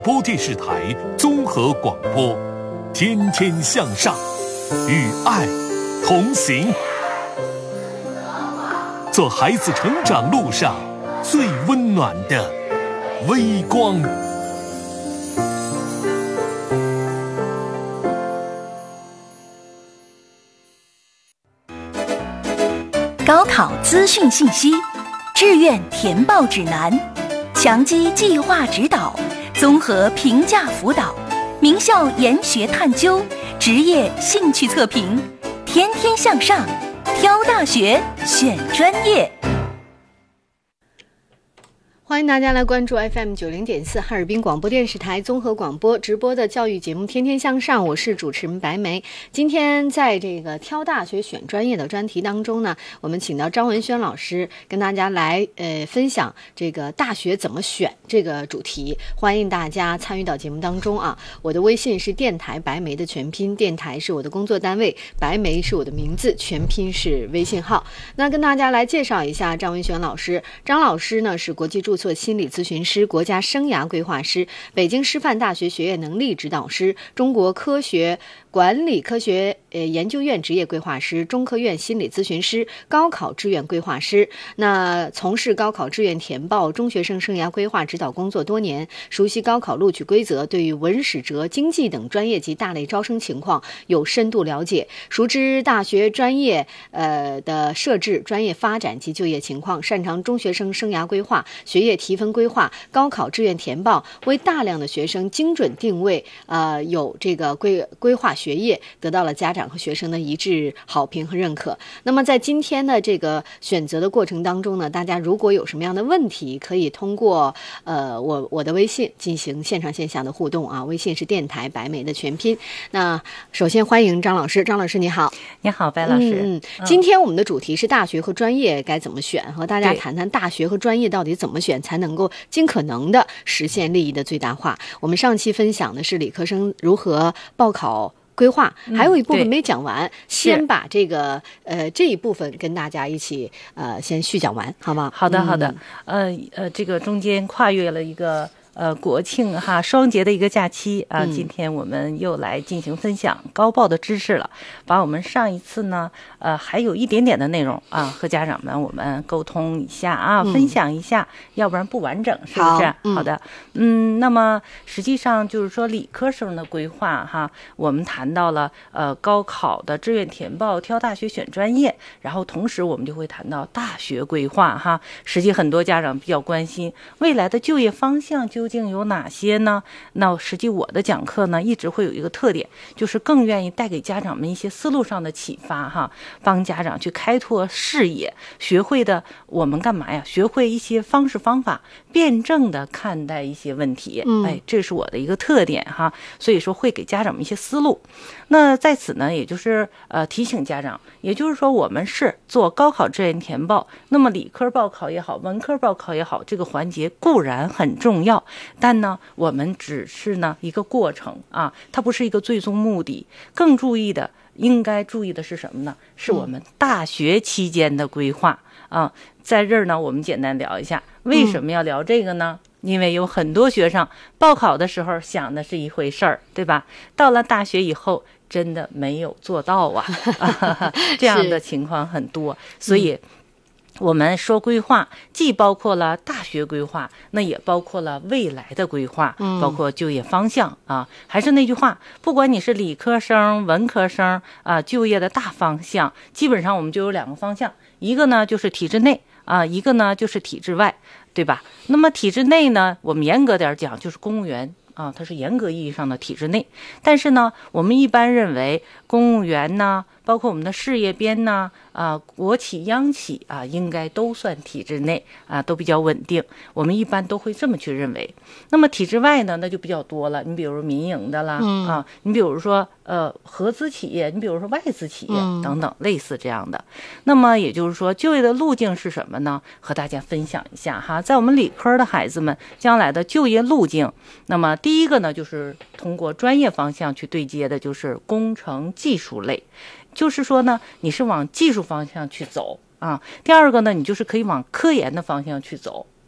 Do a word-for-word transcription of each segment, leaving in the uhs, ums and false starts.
播电视台综合广播，天天向上，与爱同行，做孩子成长路上最温暖的微光。 高考资讯信息，志愿填报指南，强基计划指导，综合评价辅导，名校研学探究，职业兴趣测评，天天向上，挑大学，选专业。 欢迎大家来关注 F M 九零点四哈尔滨广播电视台综合广播直播的教育节目《天天向上》，我是主持人白梅。今天在这个挑大学选专业的专题当中呢，我们请到张文轩老师跟大家来呃分享这个大学怎么选这个主题。欢迎大家参与到节目当中啊！我的微信是电台白梅的全拼，电台是我的工作单位，白梅是我的名字，全拼是微信号。那跟大家来介绍一下张文轩老师。张老师呢是国际注册心理咨询师、国家生涯规划师、北京师范大学学业能力指导师、中国科学管理科学呃研究院职业规划师、中科院心理咨询师、高考志愿规划师。那从事高考志愿填报、中学生生涯规划指导工作多年，熟悉高考录取规则，对于文史哲、经济等专业及大类招生情况有深度了解，熟知大学专业呃的设置、专业发展及就业情况，擅长中学生生涯规划、学业提分规划、高考志愿填报，为大量的学生精准定位，呃，有这个规规划学业，得到了家长和学生的一致好评和认可。那么在今天的这个选择的过程当中呢，大家如果有什么样的问题，可以通过呃我我的微信进行线上线下的互动啊，微信是电台白梅的全拼。那首先欢迎张老师，张老师你好。 你好，白老师。 嗯嗯，今天我们的主题是大学和专业该怎么选，和大家谈谈大学和专业到底怎么选才能够尽可能的实现利益的最大化。我们上期分享的是理科生如何报考规划，还有一部分没讲完，嗯、先把这个呃这一部分跟大家一起呃先续讲完，好吗？ 好的，好的。嗯、呃呃，这个中间跨越了一个呃国庆哈双节的一个假期啊、呃嗯，今天我们又来进行分享高报的知识了，把我们上一次呢呃还有一点点的内容啊和家长们我们沟通一下啊、嗯，分享一下，要不然不完整，是不是？好，嗯、好的，嗯，那么实际上就是说理科生的规划哈，我们谈到了呃高考的志愿填报、挑大学、选专业，然后同时我们就会谈到大学规划哈。实际很多家长比较关心未来的就业方向究竟有哪些呢？那实际我的讲课呢，一直会有一个特点，就是更愿意带给家长们一些思路上的启发哈，帮家长去开拓视野，学会的我们干嘛呀？学会一些方式方法，辩证的看待一些问题。嗯，哎，这是我的一个特点哈，所以说会给家长们一些思路。那在此呢，也就是呃提醒家长，也就是说我们是做高考志愿填报，那么理科报考也好，文科报考也好，这个环节固然很重要，但呢，我们只是呢一个过程啊，它不是一个最终目的。更注意的，应该注意的是什么呢？是我们大学期间的规划啊。在这儿呢，我们简单聊一下，为什么要聊这个呢？嗯、因为有很多学生报考的时候想的是一回事儿，对吧？到了大学以后，真的没有做到啊，这样的情况很多，所以。嗯我们说规划既包括了大学规划，那也包括了未来的规划，包括就业方向啊。还是那句话，不管你是理科生、文科生啊，就业的大方向，基本上我们就有两个方向，一个呢就是体制内啊，一个呢就是体制外，对吧？那么体制内呢，我们严格点讲就是公务员。啊，它是严格意义上的体制内，但是呢，我们一般认为公务员呢，包括我们的事业编呢，啊，国企、央企啊，应该都算体制内啊，都比较稳定。我们一般都会这么去认为。那么体制外呢，那就比较多了。你比如民营的啦，嗯、啊，你比如说呃合资企业，你比如说外资企业等等，类似这样的。那么也就是说，就业的路径是什么呢？和大家分享一下哈，在我们理科的孩子们将来的就业路径，那么第一个呢，就是通过专业方向去对接的，就是工程技术类，就是说呢，你是往技术方向去走啊。第二个呢，你就是可以往科研的方向去走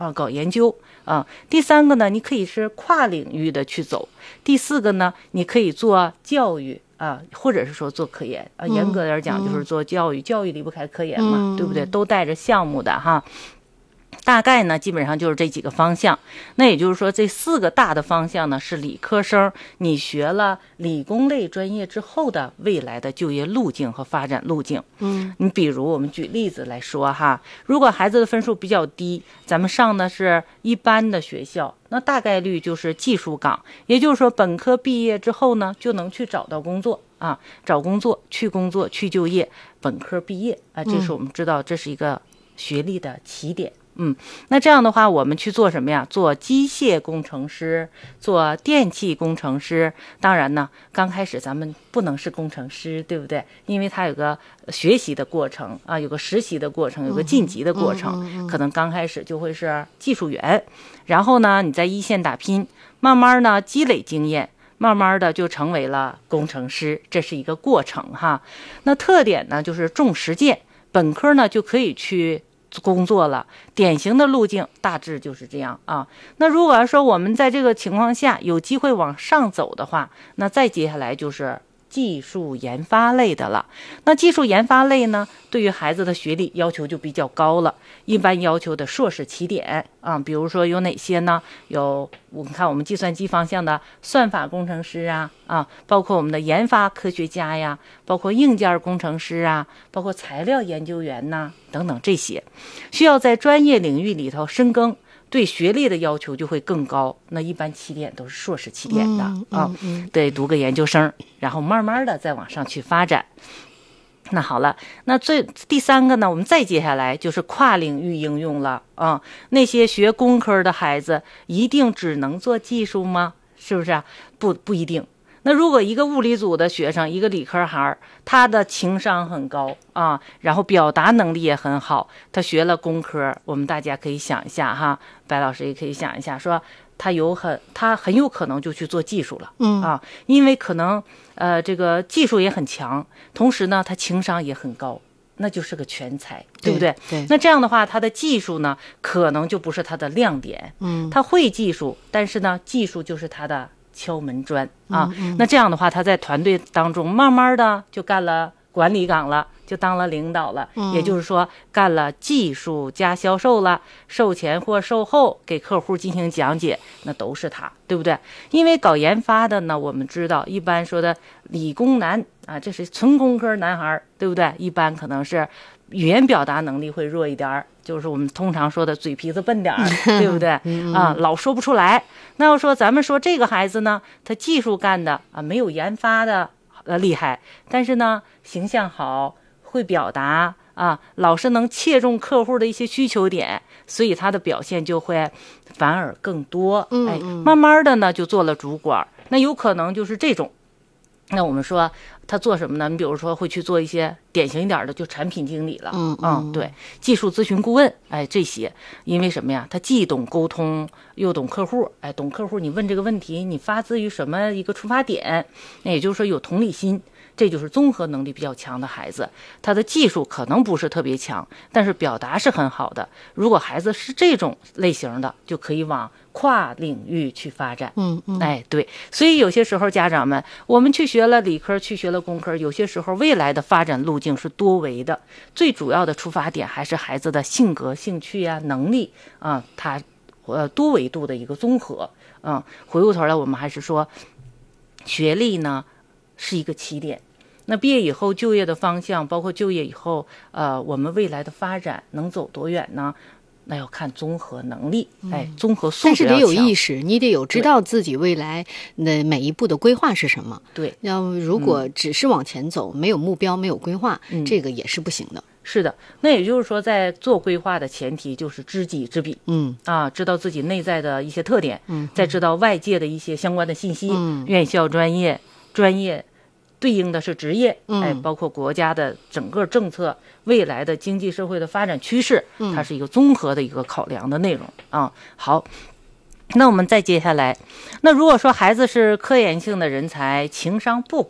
啊，搞研究啊。第三个呢，你可以是跨领域的去走。第四个呢，你可以做教育啊，或者是说做科研啊。严格点讲，就是做教育，嗯、教育离不开科研嘛，嗯、对不对？都带着项目的哈。大概呢，基本上就是这几个方向。那也就是说，这四个大的方向呢，是理科生你学了理工类专业之后的未来的就业路径和发展路径。嗯，你比如我们举例子来说哈，如果孩子的分数比较低，咱们上的是一般的学校，那大概率就是技术岗，也就是说本科毕业之后呢，就能去找到工作啊，找工作、去工作、去就业。本科毕业啊，这是我们知道这是一个学历的起点。嗯，那这样的话，我们去做什么呀？做机械工程师，做电气工程师。当然呢，刚开始咱们不能是工程师，对不对？因为它有个学习的过程啊，有个实习的过程，有个晋级的过程。嗯嗯嗯、可能刚开始就会是技术员，然后呢，你在一线打拼，慢慢呢积累经验，慢慢的就成为了工程师，这是一个过程哈。那特点呢，就是重实践，本科呢就可以去工作了，典型的路径大致就是这样啊。那如果要说我们在这个情况下有机会往上走的话，那再接下来就是技术研发类的了。那技术研发类呢，对于孩子的学历要求就比较高了，一般要求的硕士起点啊。比如说有哪些呢？有我们看我们计算机方向的算法工程师啊，啊，包括我们的研发科学家呀，包括硬件工程师啊，包括材料研究员呐、啊、等等，这些需要在专业领域里头深耕，对学历的要求就会更高。那一般起点都是硕士起点的、嗯嗯、啊，得读个研究生，然后慢慢的再往上去发展。那好了，那最第三个呢，我们再接下来就是跨领域应用了啊。那些学工科的孩子一定只能做技术吗？是不是啊？不不一定。那如果一个物理组的学生，一个理科孩，他的情商很高啊，然后表达能力也很好，他学了工科，我们大家可以想一下哈，白老师也可以想一下，说他有很他很有可能就去做技术了，嗯啊，因为可能呃这个技术也很强，同时呢他情商也很高，那就是个全才，对不对？ 对。 那这样的话，他的技术呢，可能就不是他的亮点，嗯，他会技术，但是呢，技术就是他的敲门砖啊。嗯嗯、那这样的话，他在团队当中慢慢的就干了管理岗了，就当了领导了，嗯、也就是说干了技术加销售了，售前或售后给客户进行讲解，那都是他，对不对？因为搞研发的呢，我们知道一般说的理工男啊，这是纯工科男孩，对不对？一般可能是语言表达能力会弱一点，就是我们通常说的嘴皮子笨点儿，对不对？啊，老说不出来。那要说咱们说这个孩子呢，他技术干的啊没有研发的呃厉害，但是呢形象好，会表达啊，老是能切中客户的一些需求点，所以他的表现就会反而更多。哎，慢慢的呢就做了主管，那有可能就是这种。那我们说他做什么呢？你比如说会去做一些典型一点的，就产品经理了，嗯嗯，对，技术咨询顾问，哎，这些，因为什么呀？他既懂沟通，又懂客户，哎，懂客户，你问这个问题，你发自于什么一个出发点？那也就是说有同理心。这就是综合能力比较强的孩子，他的技术可能不是特别强，但是表达是很好的。如果孩子是这种类型的，就可以往跨领域去发展。嗯嗯，哎，对，所以有些时候家长们，我们去学了理科，去学了工科，有些时候未来的发展路径是多维的，最主要的出发点还是孩子的性格、兴趣啊、能力啊，他呃多维度的一个综合。嗯，回过头来，我们还是说，学历呢是一个起点。那毕业以后就业的方向，包括就业以后，呃，我们未来的发展能走多远呢？那要看综合能力，哎，综合素质要强。但是得有意识，你得有知道自己未来的每一步的规划是什么。 对， 要如果只是往前走，嗯、没有目标，没有规划，嗯、这个也是不行的。 是的，那也就是说，在做规划的前提就是知己知彼，嗯啊，知道自己内在的一些特点，嗯，再知道外界的一些相关的信息，嗯，院校专业专业。对应的是职业，哎，包括国家的整个政策，未来的经济社会的发展趋势，它是一个综合的一个考量的内容啊。好，那我们再接下来，那如果说孩子是科研性的人才，情商不高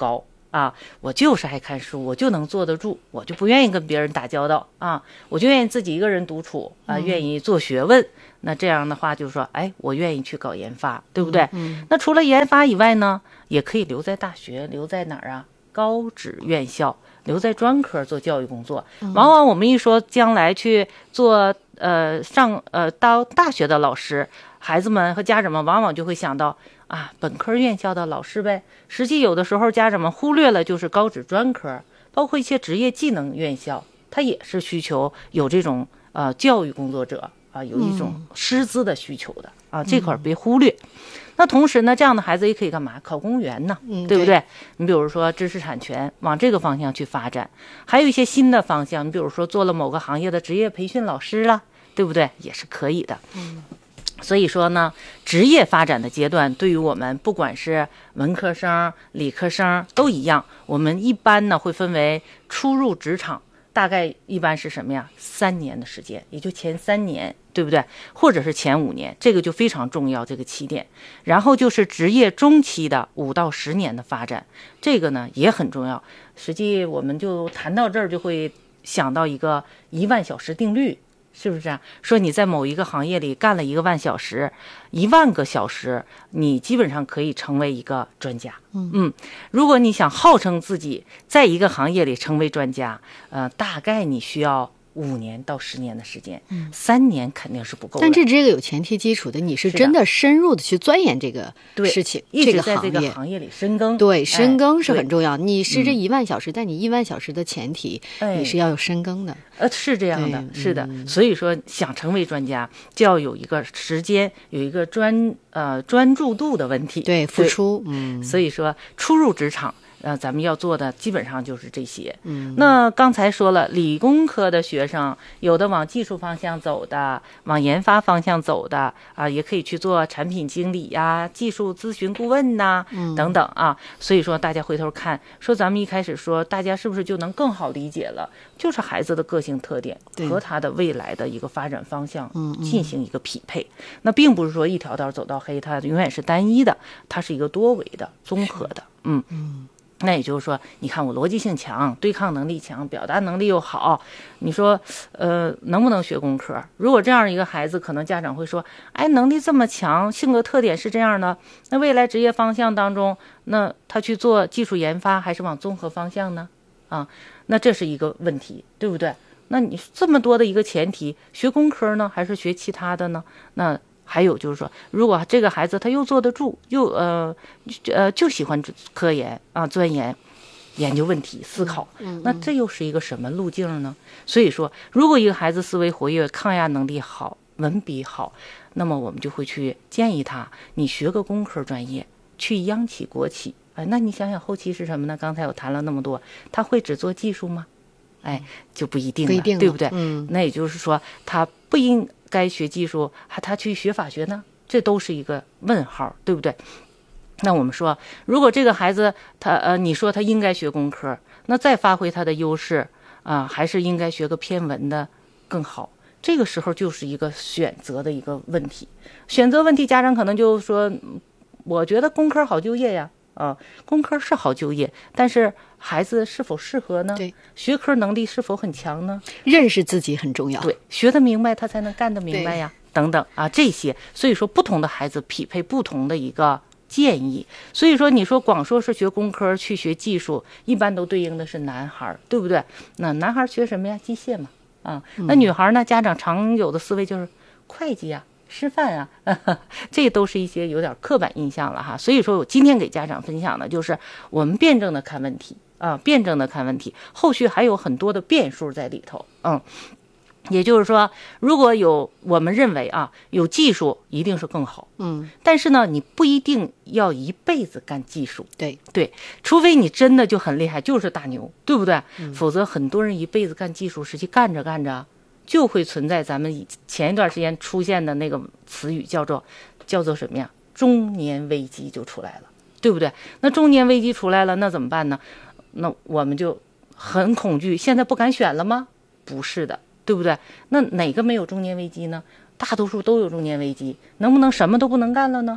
啊，我就是爱看书，我就能坐得住，我就不愿意跟别人打交道啊，我就愿意自己一个人独处啊， 嗯、 愿意做学问。那这样的话就是说，哎，我愿意去搞研发，对不对？ 嗯、 那除了研发以外呢，也可以留在大学，留在哪儿啊？高职院校，留在专科做教育工作。 嗯、 往往我们一说将来去做呃上呃到大学的老师，孩子们和家长们往往就会想到啊，本科院校的老师呗。实际有的时候家长们忽略了，就是高职专科，包括一些职业技能院校，它也是需求有这种呃教育工作者啊，有一种师资的需求的、嗯、啊，这块别忽略。那同时呢，这样的孩子也可以干嘛？考公务员呢， 嗯、 对不对？你比如说知识产权，往这个方向去发展，还有一些新的方向，你比如说做了某个行业的职业培训老师啦，对不对？也是可以的。 嗯。 所以说呢，职业发展的阶段，对于我们不管是文科生、理科生都一样，我们一般呢会分为初入职场，大概一般是什么呀？三年的时间，也就前三年，对不对？或者是前五年，这个就非常重要，这个起点。然后就是职业中期的五到十年的发展，这个呢也很重要。实际我们就谈到这儿，就会想到一个一万小时定律。是不是啊？说你在某一个行业里干了一个万小时，一万个小时，你基本上可以成为一个专家。 嗯嗯，如果你想号称自己在一个行业里成为专家，呃，大概你需要五年到十年的时间，嗯，三年肯定是不够的。 但这这个有前提基础的，你是真的深入的去钻研这个事情， 一直在这个行业里深耕。 对，深耕是很重要。 哎、 你是这一万小时，嗯、但你一万小时的前提，哎、你是要有深耕的。 呃，是这样的，是的。嗯、所以说，想成为专家，就要有一个时间，有一个专呃专注度的问题。 对，付出。嗯。 所以说，初入职场。呃，咱们要做的基本上就是这些。 嗯， 那刚才说了，理工科的学生有的往技术方向走的，往研发方向走的啊，也可以去做产品经理呀、技术咨询顾问呐、 嗯、 等等啊。所以说，大家回头看，说咱们一开始说，大家是不是就能更好理解了？就是孩子的个性特点和他的未来的一个发展方向进行一个匹配。嗯嗯、那并不是说一条道走到黑，它永远是单一的，它是一个多维的、综合的。嗯嗯。那也就是说，你看我逻辑性强，对抗能力强，表达能力又好，你说，呃，能不能学工科？如果这样一个孩子，可能家长会说，哎，能力这么强，性格特点是这样的，那未来职业方向当中，那他去做技术研发还是往综合方向呢？啊，那这是一个问题，对不对？那你这么多的一个前提，学工科呢，还是学其他的呢？那还有就是说，如果这个孩子他又坐得住，又呃呃就喜欢科研啊，钻研、研究问题、思考， 嗯、 那这又是一个什么路径呢？所以说，如果一个孩子思维活跃、抗压能力好、文笔好，那么我们就会去建议他，你学个工科专业，去央企、国企。哎，那你想想后期是什么呢？刚才我谈了那么多，他会只做技术吗？哎，就不一定了， 不一定了， 对不对？ 嗯， 那也就是说，他不应该学技术，还他去学法学呢？这都是一个问号，对不对？那我们说，如果这个孩子他呃，你说他应该学工科，那再发挥他的优势啊、呃，还是应该学个偏文的更好。这个时候就是一个选择的一个问题，选择问题，家长可能就说，我觉得工科好就业呀。啊，工科是好就业，但是孩子是否适合呢？ 对， 学科能力是否很强呢？ 认识自己很重要。 对，学得明白，他才能干得明白呀，等等啊，这些。所以说，不同的孩子匹配不同的一个建议。所以说，你说光说是学工科去学技术，一般都对应的是男孩，对不对？那男孩学什么呀？机械嘛，啊，那女孩呢？家长常有的思维就是会计呀。师范啊，呵呵，这都是一些有点刻板印象了哈。所以说我今天给家长分享的就是我们辩证的看问题啊，辩证的看问题，后续还有很多的变数在里头。嗯，也就是说，如果有我们认为啊，有技术一定是更好， 嗯， 但是呢，你不一定要一辈子干技术， 对对，除非你真的就很厉害，就是大牛，对不对？ 嗯、 否则很多人一辈子干技术，实际干着干着。就会存在咱们前一段时间出现的那个词语，叫做叫做什么呀？中年危机就出来了，对不对？那中年危机出来了，那怎么办呢？那我们就很恐惧，现在不敢选了吗？不是的，对不对？那哪个没有中年危机呢？大多数都有中年危机，能不能什么都不能干了呢？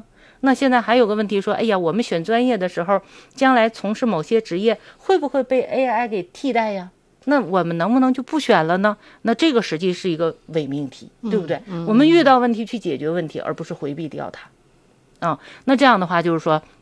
那现在还有个问题说，哎呀，我们选专业的时候，将来从事某些职业会不会被 A I 给替代呀？那我们能不能就不选了呢？那这个实际是一个伪命题，对不对？ 嗯嗯、 我们遇到问题去解决问题，而不是回避掉它。啊、哦，那这样的话就是说，